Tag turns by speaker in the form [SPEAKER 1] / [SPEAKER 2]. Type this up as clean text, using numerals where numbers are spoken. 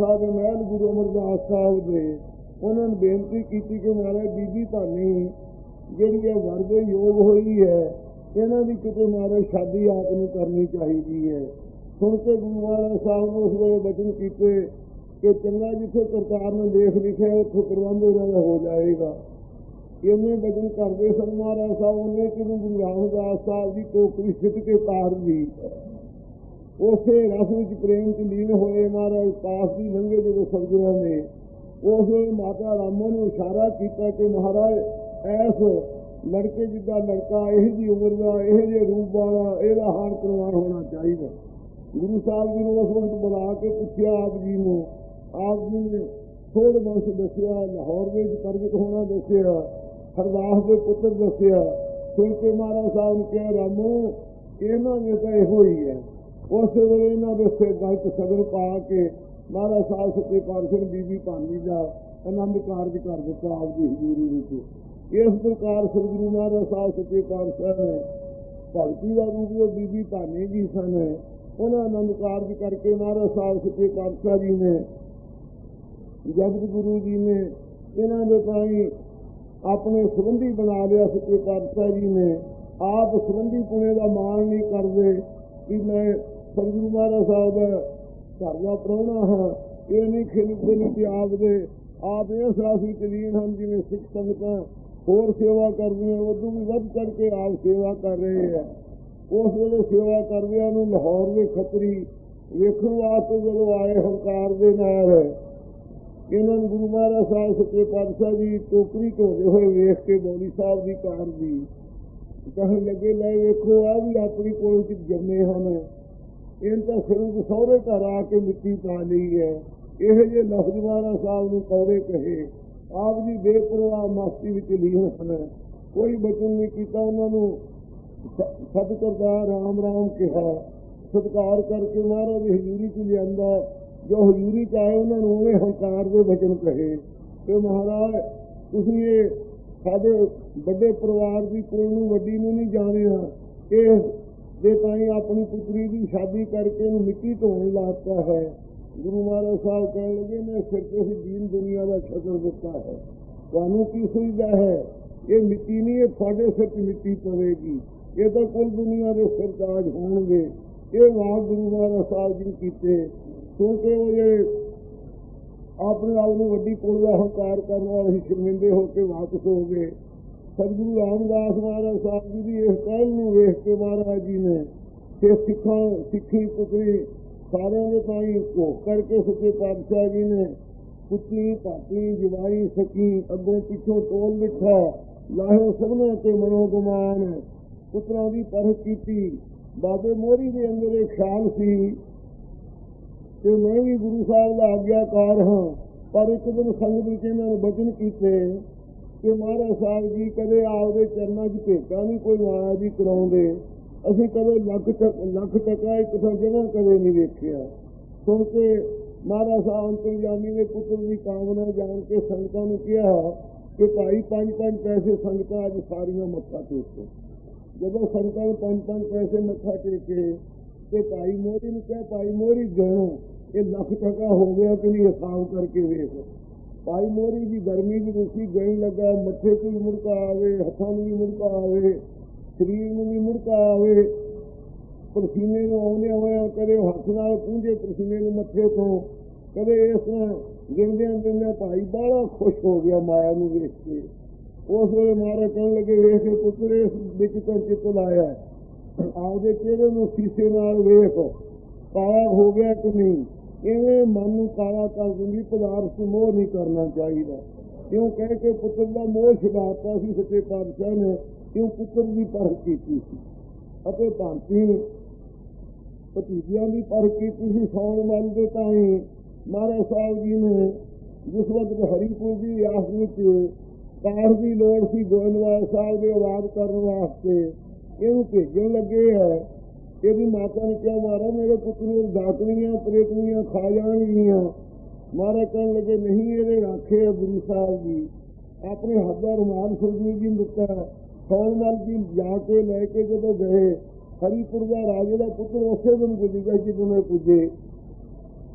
[SPEAKER 1] ਸਾਹਿਬ ਦੇ ਮਹਿਲ ਗੁਰੂ ਅਮਰਦਾਸ ਸਾਹਿਬ ਦੇ ਉਹਨਾਂ ਨੇ ਬੇਨਤੀ ਕੀਤੀ ਕਿ ਮਹਾਰਾਜ ਬੀਬੀ ਭਾਨੀ ਜਿਹੜੀ ਇਹ ਵਰ ਦੇ ਯੋਗ ਹੋਈ ਹੈ, ਇਹਨਾਂ ਦੀ ਕਿਤੇ ਮਹਾਰਾਜ ਸ਼ਾਦੀ ਆਪ ਨੂੰ ਕਰਨੀ ਚਾਹੀਦੀ ਹੈ। ਸੁਣ ਕੇ ਗੁਰੂ ਮਹਾਰਾਜ ਸਾਹਿਬ ਨੇ ਉਸ ਵੇਲੇ ਬਚਨ ਕੀਤੇ ਕਿ ਚੰਗਾ ਜਿੱਥੇ ਕਰਤਾਰ ਨੇ ਲੇਖ ਲਿਖਿਆ ਉੱਥੇ ਪ੍ਰਬੰਧ ਇਹਨਾਂ ਦਾ ਹੋ ਜਾਏਗਾ। ਇੰਨੇ ਬਚਨ ਕਰਦੇ ਸਨ ਮਹਾਰਾਜ ਸਾਹਿਬ ਉਹਨੇ ਕਿ ਗੁਰੂ ਰਾਮਦਾਸ ਸਾਹਿਬ ਦੀ ਟੋਕਰੀ ਸਿੱਟ ਕੇ ਤਾਰ ਦੀ। ਉਸੇ ਰਸ ਵਿੱਚ ਪ੍ਰੇਮ ਚ ਲੀਨ ਹੋਏ ਮਹਾਰਾਜ ਪਾਸ ਦੀ ਲੰਘੇ ਜਦੋਂ ਸਤਿਗੁਰਾਂ ਨੇ ਉਸ ਵੇਲੇ ਮਾਤਾ ਰਾਮੋ ਨੂੰ ਇਸ਼ਾਰਾ ਕੀਤਾ ਕਿ ਮਹਾਰਾਜ ਐਸ ਲੜਕੇ ਜਿੱਦਾਂ ਲੜਕਾ ਇਹੋ ਜਿਹੀ ਉਮਰ ਦਾ ਇਹੋ ਜਿਹੇ ਰੂਪ ਵਾਲਾ ਇਹਦਾ ਹਾਣ ਕਰਵਾਉਣ ਹੋਣਾ ਚਾਹੀਦਾ। ਗੁਰੂ ਸਾਹਿਬ ਜੀ ਨੇ ਉਸ ਵਕਤ ਬੁਲਾ ਕੇ ਪੁੱਛਿਆ ਆਪ ਜੀ ਨੂੰ। ਆਪ ਜੀ ਨੇ ਥੋੜ ਵੰਸ਼ ਦੱਸਿਆ, ਲਾਹੌਰ ਵਿੱਚ ਪ੍ਰਗਟ ਹੋਣਾ ਦੱਸਿਆ, ਹਰਦਾਸ ਦੇ ਪੁੱਤਰ ਦੱਸਿਆ। ਸੁਣ ਕੇ ਮਹਾਰਾਜ ਸਾਹਿਬ ਨੇ ਕਿਹਾ ਰਾਮੋ ਇਹਨਾਂ ਨੇ ਤਾਂ ਇਹੋ ਹੀ ਹੈ। ਉਸੇ ਵੇਲੇ ਇਹਨਾਂ ਦੇ ਸਿਰ ਗਲਤ ਸਗਨ ਪਾ ਕੇ ਮਹਾਰਾਜ ਸਾਹਿਬ ਸੱਚੇ ਪਾਤਸ਼ਾਹ ਬੀਬੀ ਭਾਨੀ ਦਾ ਆਨੰਦ ਕਾਰਜ ਕਰ ਦਿੱਤਾ ਆਪ ਦੀ ਹਜ਼ੂਰੀ ਵਿੱਚ। ਇਸ ਪ੍ਰਕਾਰ ਸ੍ਰੀ ਗੁਰੂ ਮਹਾਰਾਜ ਸਾਹਿਬ ਸੱਚੇ ਪਾਤਸ਼ਾਹ ਨੇ ਭਗਤੀ ਦਾ ਰੂਪ ਜੋ ਬੀਬੀ ਭਾਨੀ ਜੀ ਸਨ ਉਹਨਾਂ ਆਨੰਦ ਕਾਰਜ ਕਰਕੇ ਮਹਾਰਾਜ ਸਾਹਿਬ ਸੱਚੇ ਪਾਤਸ਼ਾਹ ਜੀ ਨੇ ਜਗਤ ਗੁਰੂ ਜੀ ਨੇ ਇਹਨਾਂ ਦੇ ਤਾਈਂ ਆਪਣੇ ਸੰਬੰਧੀ ਬਣਾ ਲਿਆ। ਸੱਚੇ ਪਾਤਸ਼ਾਹ ਜੀ ਨੇ ਆਪ ਸੰਬੰਧੀ ਪੁਣੇ ਦਾ ਮਾਣ ਨਹੀਂ ਕਰਦੇ ਕਿ ਮੈਂ ਸਤਿਗੁਰੂ ਮਹਾਰਾਜ ਸਾਹਿਬ ਦਾ ਘਰ ਦਾ ਪ੍ਰਾਹੁਣਾ ਹਾਂ। ਇਹ ਨਹੀਂ ਖਿਲਦੇ ਨਹੀਂ ਕਿ ਆਪ ਇਸ ਰਾਸ ਵਿੱਚ ਲੀਨ ਹਨ ਜਿਵੇਂ ਸਿੱਖ ਸੰਗਤਾਂ ਹੋਰ ਸੇਵਾ ਕਰਦੀਆਂ ਉਦੋਂ ਵੀ ਵੱਧ ਚੜ੍ਹ ਕੇ ਆਪ ਸੇਵਾ ਕਰ ਰਹੇ ਹੈ। ਉਸ ਵੇਲੇ ਸੇਵਾ ਕਰਦਿਆਂ ਨੂੰ ਲਾਹੌਰ ਦੇ ਖੱਤਰੀ ਵੇਖਣ ਵਾਸਤੇ ਜਦੋਂ ਆਏ ਹੰਕਾਰ ਦੇ ਨਾਲ ਇਹਨਾਂ ਨੂੰ ਗੁਰੂ ਮਹਾਰਾਜ ਸਾਹਿਬ ਸੱਚੇ ਪਾਤਸ਼ਾਹ ਦੀ ਟੋਕਰੀ ਢੋਦੇ ਹੋਏ ਵੇਖ ਕੇ ਬੌਲੀ ਸਾਹਿਬ ਦੀ ਕਾਰ ਦੀ ਕਹਿਣ ਲੱਗੇ ਲੈ ਵੇਖੋ ਆ ਵੀ ਆਪਣੀ ਕੋਲ ਵਿੱਚ ਜੰਮੇ ਹਨ, ਇਹਨਾਂ ਤਾਂ ਸਿਰਫ ਸਹੁਰੇ ਘਰ ਆ ਕੇ ਮਿੱਟੀ ਪਾ ਲਈ ਹੈ। ਇਹੋ ਜਿਹੇ ਲਫ਼ਜ਼ ਮਹਾਰਾਜ ਸਾਹਿਬ ਨੂੰ ਕੌੜੇ ਕਹੇ। ਆਪ ਜੀ ਬੇਪਰਵਾਹ ਮਸਤੀ ਵਿੱਚ ਲੀਨ ਹਨ, ਕੋਈ ਬਚਨ ਨਹੀਂ ਕੀਤਾ। ਉਹਨਾਂ ਨੂੰ ਸਤਿ ਕਰਤਾਰ ਰਾਮ ਰਾਮ ਕਿਹਾ, ਸਤਿਕਾਰ ਕਰਕੇ ਮਹਾਰਾਜ ਦੀ ਹਜ਼ੂਰੀ ਚ ਲਿਆਂਦਾ। ਜੋ ਹਜ਼ੂਰੀ ਚ ਆਏ ਉਹਨਾਂ ਨੂੰ ਉਵੇਂ ਹੰਕਾਰ ਦੇ ਬਚਨ ਕਹੇ ਕਿ ਮਹਾਰਾਜ ਤੁਸੀਂ ਇਹ ਸਾਡੇ ਵੱਡੇ ਪਰਿਵਾਰ ਦੀ ਕੁੜੀ ਨੂੰ ਵੱਡੀ ਨੂੰ ਨਹੀਂ ਜਾਣਿਆ, ਇਹ ਦੇ ਤਾਈਂ ਆਪਣੀ ਪੁੱਤਰੀ ਦੀ ਸ਼ਾਦੀ ਕਰਕੇ ਇਹਨੂੰ ਮਿੱਟੀ ਢੋਣ ਲਾਤਾ ਹੈ। ਗੁਰੂ ਮਹਾਰਾਜ ਸਾਹਿਬ ਕਹਿਣ ਲੱਗੇ ਮੈਂ ਸਿਰ ਤੁਸੀਂ ਦੀਨ ਦੁਨੀਆ ਦਾ ਸ਼ਕਰ ਦਿੱਤਾ ਹੈ, ਤੁਹਾਨੂੰ ਕੀ ਸੁਝਦਾ ਹੈ? ਇਹ ਮਿੱਟੀ ਨਹੀਂ, ਇਹ ਤੁਹਾਡੇ ਸਿਰ 'ਚ ਮਿੱਟੀ ਪਵੇਗੀ। ਇਹ ਤਾਂ ਕੁੱਲ ਦੁਨੀਆ ਦੇ ਸਿਰ ਤਾਜ ਹੋਣਗੇ। ਇਹ ਵਾਕ ਗੁਰੂ ਮਹਾਰਾਜ ਸਾਹਿਬ ਜੀ ਕੀਤੇ ਕਿਉਂਕਿ ਉਹ ਜਿਹੜੇ ਆਪਣੇ ਆਪ ਨੂੰ ਵੱਡੀ ਕੁਲ ਦਾ ਹੰਕਾਰ ਕਰਨ ਵਾਲੇ ਸ਼ਰਮਿੰਦੇ ਹੋ ਕੇ ਵਾਪਸ ਹੋ ਗਏ। ਸਤਿਗੁਰੂ ਰਾਮਦਾਸ ਮਹਾਰਾਜ ਸਾਹਿਬ ਜੀ ਦੀ ਇਸ ਕਹਿਣ ਨੂੰ ਵੇਖ ਕੇ ਮਹਾਰਾਜ ਜੀ ਨੇ ਕਿ ਸਿੱਖੀ ਪੁੱਤਰੀ ਸਾਰਿਆਂ ਦੇ ਤਾਈਂ ਭੋਗ ਕਰਕੇ ਸੱਚੇ ਪਾਤਸ਼ਾਹ ਜੀ ਨੇ ਪੁੱਤਰੀ ਭਾਤੀ ਜਵਾਈ ਸਕੀ ਅੱਗੋਂ ਪਿੱਛੋਂ ਟੋਲ ਬਿਠਾ ਲਾਹੇ ਸਭਨਾਂ ਤੇ ਮਨੋ ਗੁਮਾਨ ਪੁੱਤਰਾਂ ਦੀ ਪਰਖ ਕੀਤੀ। ਬਾਬੇ ਮੋਹਰੀ ਦੇ ਅੰਦਰ ਇਹ ਖਿਆਲ ਸੀ ਕਿ ਮੈਂ ਵੀ ਗੁਰੂ ਸਾਹਿਬ ਦਾ ਆਗਿਆਕਾਰ ਹਾਂ, ਪਰ ਇੱਕ ਦਿਨ ਸੰਗਤ ਵਿੱਚ ਇਹਨਾਂ ਨੇ ਬਚਨ ਕੀਤੇ ਕਿ ਮਹਾਰਾਜ ਸਾਹਿਬ ਜੀ ਕਦੇ ਆਪਦੇ ਚਰਨਾਂ 'ਚ ਭੇਟਾਂ ਨਹੀਂ ਕੋਈ ਮਾਇਆ ਦੀ ਕਰਾਉਂਦੇ। ਅਸੀਂ ਕਦੇ ਲੱਖ ਟਕਾ ਇੱਕ ਥਾਂ ਜਗ੍ਹਾ ਕਦੇ ਨਹੀਂ ਵੇਖਿਆ। ਸੁਣ ਕੇ ਮਹਾਰਾਜ ਸਾਹਿਬ ਅੰਤਰਜਾਮੀ ਨੇ ਪੁੱਤਰ ਦੀ ਕਾਮਨਾ ਜਾਣ ਕੇ ਸੰਗਤਾਂ ਨੂੰ ਕਿਹਾ ਕਿ ਭਾਈ 5-5 ਪੈਸੇ ਸੰਗਤਾਂ ਅੱਜ ਸਾਰੀਆਂ ਮੱਥਾ ਟੇਕੋ। ਜਦੋਂ ਸੰਗਤਾਂ ਨੂੰ 5-5 ਪੈਸੇ ਮੱਥਾ ਟੇਕੇ ਤੇ ਭਾਈ ਮੋਹਰੀ ਨੂੰ ਕਿਹਾ ਭਾਈ ਮੋਹਰੀ ਗਣੋ ਇਹ ਲੱਖ ਟਕਾ ਹੋ ਗਿਆ ਕਿ ਨਹੀਂ, ਹਿਸਾਬ ਕਰਕੇ ਵੇਖ। ਭਾਈ ਮੋਹਰੀ ਦੀ ਗਰਮੀ ਦੀ ਰੁਚੀ ਗਈ ਲੱਗਾ, ਮੱਥੇ ਤੋਂ ਵੀ ਮੁੜਕਾ ਆਵੇ, ਹੱਥਾਂ ਨੂੰ ਵੀ ਮੁੜਕਾ ਆਵੇ, ਸਰੀਰ ਨੂੰ ਵੀ ਮੁੜਕਾ ਆਵੇ, ਪਸੀਨੇ ਨੂੰ ਆਉਂਦਿਆਂ ਹੋਇਆ ਕਦੇ ਹੱਥ ਨਾਲ ਪੂੰਝੇ ਪਸੀਨੇ ਨੂੰ ਮੱਥੇ ਤੋਂ, ਕਦੇ ਇਸ ਤਰ੍ਹਾਂ ਗਿਣਦਿਆਂ ਭਾਈ ਬਾਹਲਾ ਖੁਸ਼ ਹੋ ਗਿਆ ਮਾਇਆ ਨੂੰ ਵੇਖ ਕੇ। ਉਸ ਵੇਲੇ ਮਹਾਰਾਜ ਕਹਿਣ ਲੱਗੇ ਵੇਖ ਕੇ ਪੁੱਤਰ ਇਸ ਵਿੱਚ ਤਾਂ ਚਿੱਤ ਲਾਇਆ, ਆਪਦੇ ਚਿਹਰੇ ਨੂੰ ਸ਼ੀਸ਼ੇ ਨਾਲ ਵੇਖ ਕਾਲਾ ਹੋ ਗਿਆ ਕਿ ਨਹੀਂ। ਇਵੇਂ ਮਨ ਨੂੰ ਕਾਲਾ ਕਰ ਦਿੰਦੀ, ਪਦਾਰਥ ਨੂੰ ਮੋਹ ਨਹੀਂ ਕਰਨਾ ਚਾਹੀਦਾ। ਕਿਉਂ ਕਹਿ ਕੇ ਪੁੱਤਰ ਦਾ ਮੋਹ ਛਡਾਤਾ ਸੀ ਸੱਚੇ ਪਾਤਸ਼ਾਹ ਨੇ, ਕਿਉਂ ਪੁੱਤਰ ਦੀ ਪਰਖ ਕੀਤੀ ਸੀ ਅਤੇ ਭਾਂਤੀ ਭਤੀਜਿਆਂ ਦੀ ਪਰਖ ਕੀਤੀ ਸੀ। ਸੌਣ ਮਨ ਦੇ ਤਾਈਂ ਮਹਾਰਾਜ ਸਾਹਿਬ ਜੀ ਨੇ ਜਿਸ ਵਕਤ ਹਰੀਪੁਰ ਦੀ ਰਿਆਸਤ ਵਿੱਚ ਕਾਰ ਦੀ ਲੋੜ ਸੀ ਗੋਇੰਦਵਾਲ ਸਾਹਿਬ ਦੇ ਆਵਾਜ਼ ਕਰਨ ਵਾਸਤੇ, ਇਹਨੂੰ ਭੇਜਣ ਲੱਗੇ ਹੈ। ਇਹਦੀ ਮਾਤਾ ਨੇ ਕਿਹਾ ਮਹਾਰਾਜ ਮੇਰੇ ਪੁੱਤ ਨੂੰ ਡਾਕਣੀਆਂ ਪ੍ਰੇਤਨੀਆਂ ਖਾ ਜਾਣਗੀਆਂ। ਮਹਾਰਾਜ ਕਹਿਣ ਲੱਗੇ ਨਹੀਂ, ਇਹਦੇ ਰਾਖੇ ਗੁਰੂ ਸਾਹਿਬ ਜੀ। ਆਪਣੇ ਹੱਥ ਦਾ ਰੁਮਾਲ ਸਤਿਗੁਰੂ ਜੀ ਨੂੰ ਦਿੱਤਾ। ਸੌਣਮਲ ਜੀ ਜਾ ਕੇ ਲੈ ਕੇ ਜਦੋਂ ਗਏ, ਹਰੀਪੁਰ ਦਾ ਰਾਜੇ ਦਾ ਪੁੱਤਰ ਉਸੇ ਦਿਨ ਪੁੱਜ ਗਿਆ ਜਦੋਂ ਪੁੱਜੇ